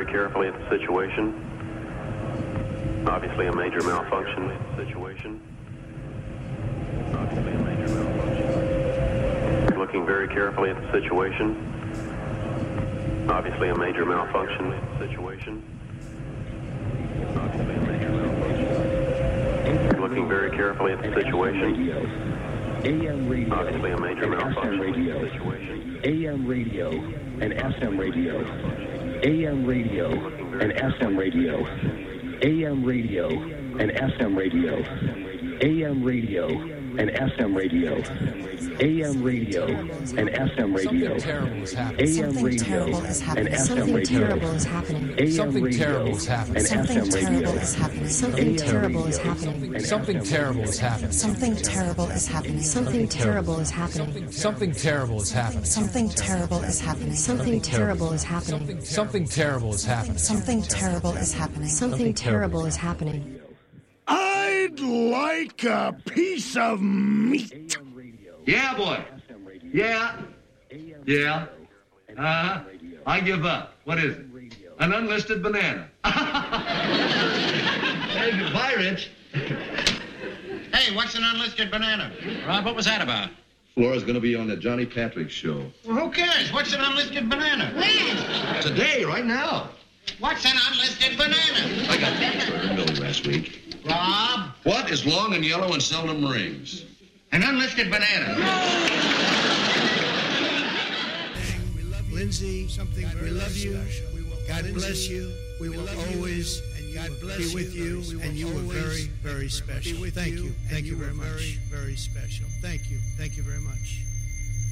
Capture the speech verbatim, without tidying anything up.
carefully at the situation. Obviously a major malfunction situation. Obviously a major malfunction. Looking very carefully at the situation. Obviously a major malfunction situation. Obviously a major malfunction. Looking very carefully at the situation. A M radio, obviously a major and malfunction F M radio, situation. A M radio, and F M radio, A M radio, and F M radio, A M radio, and F M radio, A M radio, and F M radio, A M radio, and F M radio, Something terrible is happening. A M radio, and F M radio, Something terrible is happening. A M radio, Something and F M terrible is radio, happening. Something terrible is happening. Something terrible is happening. Something terrible is happening. Something terrible is happening. Something terrible is happening. Something terrible is happening. Something terrible is happening. Something terrible is happening. Something terrible is happening. I'd like a piece of meat. Yeah, boy. Yeah. Yeah. Uh-huh. I give up. What is it? An unlisted banana. Hey, goodbye, Rich. Hey, what's an unlisted banana? Rob, what was that about? Laura's going to be on the Johnny Patrick show. Well, who cares? What's an unlisted banana? When? Today, right now. What's an unlisted banana? I got tickets for her in Millie last week. Rob? What is long and yellow and seldom rings? An unlisted banana. We love Lindsay. Something God, we love you. We will God Lindsay, bless you. We will always and God bless be with you. you and you were very, very special. Thank you. Thank you very much. Very, very special. Thank you. Thank you very much.